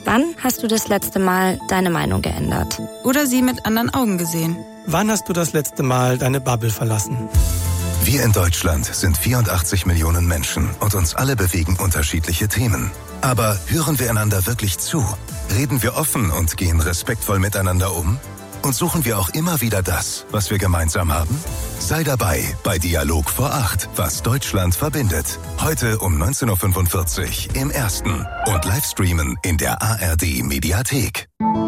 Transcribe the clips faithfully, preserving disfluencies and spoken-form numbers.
Wann hast du das letzte Mal deine Meinung geändert? Oder sie mit anderen Augen gesehen? Wann hast du das letzte Mal deine Bubble verlassen? Wir in Deutschland sind vierundachtzig Millionen Menschen und uns alle bewegen unterschiedliche Themen. Aber hören wir einander wirklich zu? Reden wir offen und gehen respektvoll miteinander um? Und suchen wir auch immer wieder das, was wir gemeinsam haben? Sei dabei bei Dialog vor acht, was Deutschland verbindet. Heute um neunzehn Uhr fünfundvierzig im Ersten und Livestreamen in der A R D-Mediathek.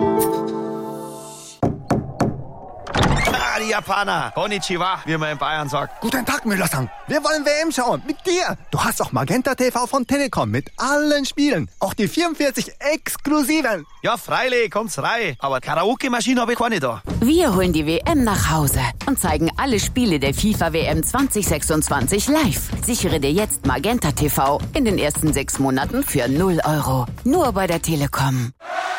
Die Japaner. Konnichiwa, wie man in Bayern sagt. Guten Tag, Müller-san. Wir wollen W M schauen. Mit dir. Du hast auch Magenta T V von Telekom mit allen Spielen. Auch die vierundvierzig exklusiven. Ja, freilich, kommt's rein. Aber Karaoke-Maschine habe ich keine da. Wir holen die W M nach Hause und zeigen alle Spiele der FIFA W M zwanzig sechsundzwanzig live. Sichere dir jetzt Magenta T V in den ersten sechs Monaten für null Euro. Nur bei der Telekom.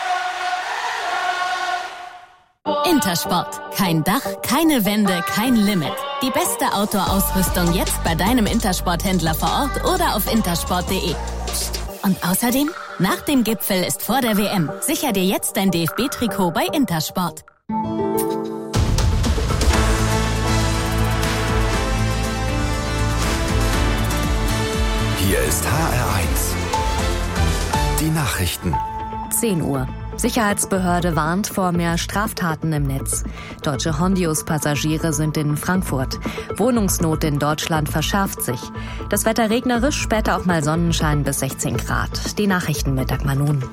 Intersport. Kein Dach, keine Wände, kein Limit. Die beste Outdoor-Ausrüstung jetzt bei deinem Intersport-Händler vor Ort oder auf intersport punkt de. Und außerdem, nach dem Gipfel ist vor der W M. Sicher dir jetzt dein D F B-Trikot bei Intersport. Hier ist H R eins. Die Nachrichten. zehn Uhr. Sicherheitsbehörde warnt vor mehr Straftaten im Netz. Deutsche Hondius-Passagiere sind in Frankfurt. Wohnungsnot in Deutschland verschärft sich. Das Wetter regnerisch, später auch mal Sonnenschein bis sechzehn Grad. Die Nachrichten mit Dagmar Nun.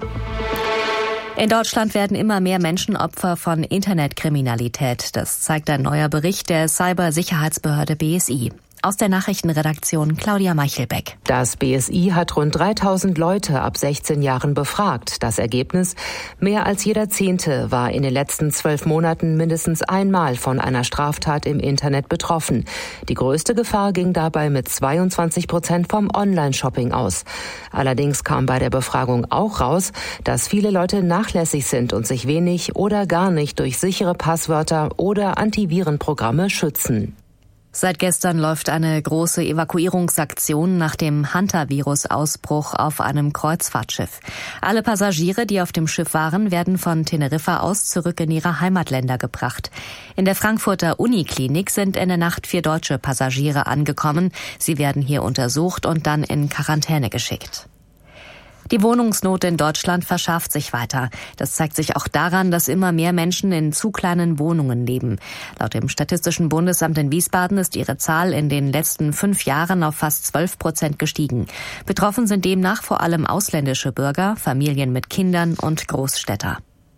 In Deutschland werden immer mehr Menschen Opfer von Internetkriminalität. Das zeigt ein neuer Bericht der Cybersicherheitsbehörde B S I. Aus der Nachrichtenredaktion Claudia Meichelbeck. Das B S I hat rund dreitausend Leute ab sechzehn Jahren befragt. Das Ergebnis? Mehr als jeder Zehnte war in den letzten zwölf Monaten mindestens einmal von einer Straftat im Internet betroffen. Die größte Gefahr ging dabei mit zweiundzwanzig Prozent vom Online-Shopping aus. Allerdings kam bei der Befragung auch raus, dass viele Leute nachlässig sind und sich wenig oder gar nicht durch sichere Passwörter oder Antivirenprogramme schützen. Seit gestern läuft eine große Evakuierungsaktion nach dem Hantavirus-Ausbruch auf einem Kreuzfahrtschiff. Alle Passagiere, die auf dem Schiff waren, werden von Teneriffa aus zurück in ihre Heimatländer gebracht. In der Frankfurter Uniklinik sind in der Nacht vier deutsche Passagiere angekommen. Sie werden hier untersucht und dann in Quarantäne geschickt. Die Wohnungsnot in Deutschland verschärft sich weiter. Das zeigt sich auch daran, dass immer mehr Menschen in zu kleinen Wohnungen leben. Laut dem Statistischen Bundesamt in Wiesbaden ist ihre Zahl in den letzten fünf Jahren auf fast zwölf Prozent gestiegen. Betroffen sind demnach vor allem ausländische Bürger, Familien mit Kindern und Großstädter.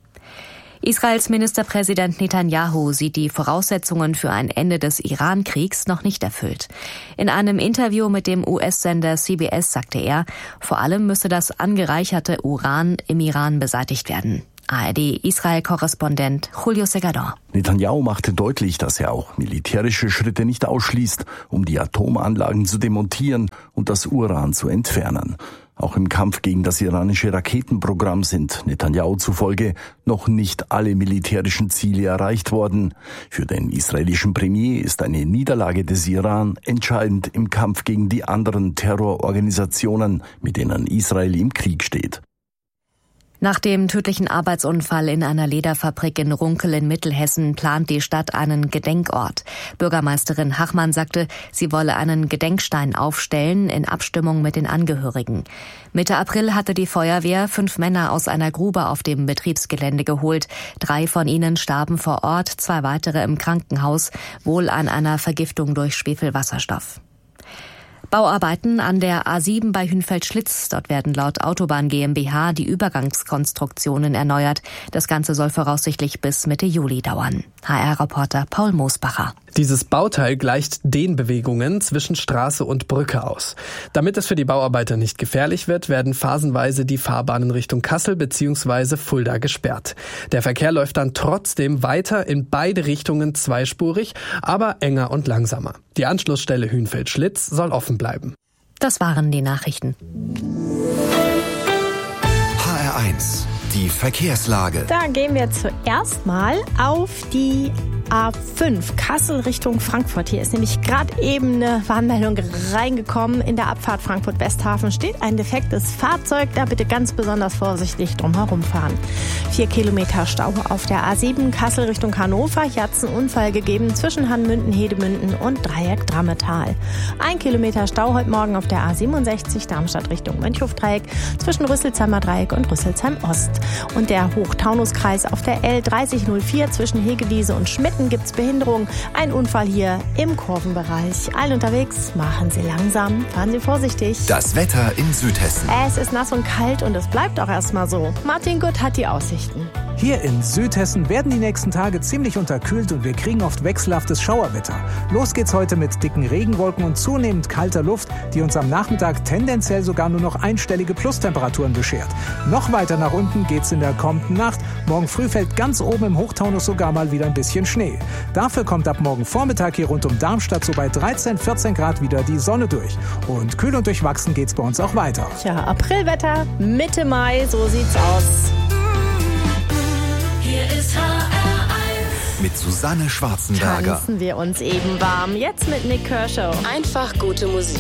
Israels Ministerpräsident Netanyahu sieht die Voraussetzungen für ein Ende des Iran-Kriegs noch nicht erfüllt. In einem Interview mit dem U S-Sender C B S sagte er, vor allem müsse das angereicherte Uran im Iran beseitigt werden. A R D-Israel-Korrespondent Julio Segador. Netanyahu machte deutlich, dass er auch militärische Schritte nicht ausschließt, um die Atomanlagen zu demontieren und das Uran zu entfernen. Auch im Kampf gegen das iranische Raketenprogramm sind Netanyahu zufolge noch nicht alle militärischen Ziele erreicht worden. Für den israelischen Premier ist eine Niederlage des Iran entscheidend im Kampf gegen die anderen Terrororganisationen, mit denen Israel im Krieg steht. Nach dem tödlichen Arbeitsunfall in einer Lederfabrik in Runkel in Mittelhessen plant die Stadt einen Gedenkort. Bürgermeisterin Hachmann sagte, sie wolle einen Gedenkstein aufstellen in Abstimmung mit den Angehörigen. Mitte April hatte die Feuerwehr fünf Männer aus einer Grube auf dem Betriebsgelände geholt. Drei von ihnen starben vor Ort, zwei weitere im Krankenhaus, wohl an einer Vergiftung durch Schwefelwasserstoff. Bauarbeiten an der A sieben bei Hünfeld-Schlitz. Dort werden laut Autobahn GmbH die Übergangskonstruktionen erneuert. Das Ganze soll voraussichtlich bis Mitte Juli dauern. H R-Reporter Paul Moosbacher. Dieses Bauteil gleicht den Bewegungen zwischen Straße und Brücke aus. Damit es für die Bauarbeiter nicht gefährlich wird, werden phasenweise die Fahrbahnen Richtung Kassel bzw. Fulda gesperrt. Der Verkehr läuft dann trotzdem weiter in beide Richtungen zweispurig, aber enger und langsamer. Die Anschlussstelle Hünfeld-Schlitz soll offen bleiben. Das waren die Nachrichten. H R eins, die Verkehrslage. Da gehen wir zuerst mal auf die A fünf, Kassel Richtung Frankfurt. Hier ist nämlich gerade eben eine Warnmeldung reingekommen. In der Abfahrt Frankfurt-Westhafen steht ein defektes Fahrzeug. Da bitte ganz besonders vorsichtig drum herum fahren. Vier Kilometer Stau auf der A sieben, Kassel Richtung Hannover. Hier hat es einen Unfall gegeben zwischen Hanmünden, Hedemünden und Dreieck Drammetal. Ein Kilometer Stau heute Morgen auf der A siebenundsechzig, Darmstadt Richtung Mönchhofdreieck zwischen Rüsselsheimer Dreieck und Rüsselsheim Ost. Und der Hochtaunuskreis auf der L dreißig null vier zwischen Hegewiese und Schmitten gibt's Behinderung. Ein Unfall hier im Kurvenbereich. Allen unterwegs, machen Sie langsam, fahren Sie vorsichtig. Das Wetter in Südhessen. Es ist nass und kalt und es bleibt auch erstmal so. Martin Gutt hat die Aussichten. Hier in Südhessen werden die nächsten Tage ziemlich unterkühlt und wir kriegen oft wechselhaftes Schauerwetter. Los geht's heute mit dicken Regenwolken und zunehmend kalter Luft, die uns am Nachmittag tendenziell sogar nur noch einstellige Plustemperaturen beschert. Noch weiter nach unten geht's in der kommenden Nacht. Morgen früh fällt ganz oben im Hochtaunus sogar mal wieder ein bisschen Schnee. Dafür kommt ab morgen Vormittag hier rund um Darmstadt so bei dreizehn, vierzehn Grad wieder die Sonne durch. Und kühl und durchwachsen geht's bei uns auch weiter. Tja, Aprilwetter, Mitte Mai, so sieht's aus. Hier ist H R eins. Mit Susanne Schwarzenberger. Tanzen wir uns eben warm. Jetzt mit Nick Kershaw. Einfach gute Musik.